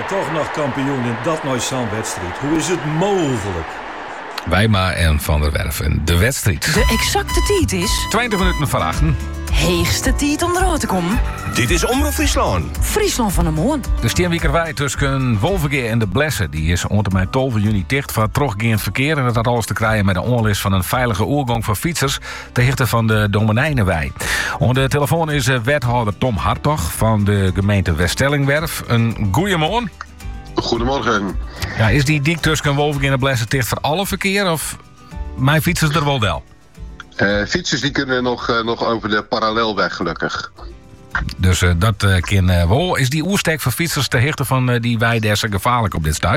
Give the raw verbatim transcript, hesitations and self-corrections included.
toch nog kampioen in dat nooit zo'n wedstrijd. Hoe is het mogelijk? Wijma en Van der Werven, de wedstrijd. De exacte tijd is... twintig minuten voor achten. Heegste tijd om eruit te komen. Dit is Omroep Friesland. Friesland van de Moon. De steenwiekerwij tussen Wolvergeer en de Blessen... die is ondermijn twaalf juni dicht voor teruggeend verkeer... en dat had alles te krijgen met de onlist van een veilige oorgang voor fietsers... ten hichte van de Domenijnenwij. Onder de telefoon is wethouder Tom Hartog van de gemeente Weststellingwerf. Een goeiemorgen. Goedemorgen. Ja, is die dik tussen Wolvergeer en de Blessen dicht voor alle verkeer... of mijn fietsers er wel wel? Uh, fietsers die kunnen nog, uh, nog over de parallelweg, gelukkig. Dus uh, dat uh, kan uh, wel. Is die oerstek voor fietsers te hichte van uh, die wij des gevaarlijk op dit stuit?